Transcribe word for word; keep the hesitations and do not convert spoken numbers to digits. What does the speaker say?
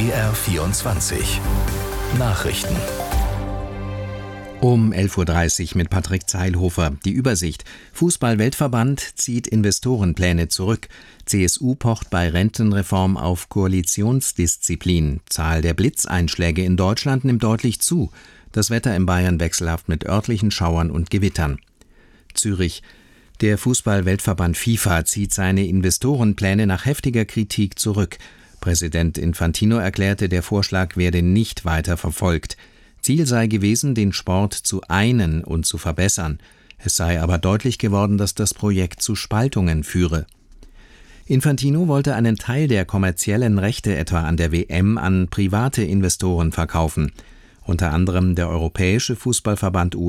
B R vierundzwanzig Nachrichten. Um elf Uhr dreißig mit Patrick Zeilhofer. Die Übersicht. Fußball-Weltverband zieht Investorenpläne zurück. C S U pocht bei Rentenreform auf Koalitionsdisziplin. Zahl der Blitzeinschläge in Deutschland nimmt deutlich zu. Das Wetter in Bayern wechselhaft mit örtlichen Schauern und Gewittern. Zürich. Der Fußball-Weltverband FIFA zieht seine Investorenpläne nach heftiger Kritik zurück. Präsident Infantino erklärte, der Vorschlag werde nicht weiter verfolgt. Ziel sei gewesen, den Sport zu einen und zu verbessern. Es sei aber deutlich geworden, dass das Projekt zu Spaltungen führe. Infantino wollte einen Teil der kommerziellen Rechte etwa an der W M an private Investoren verkaufen. Unter anderem der Europäische Fußballverband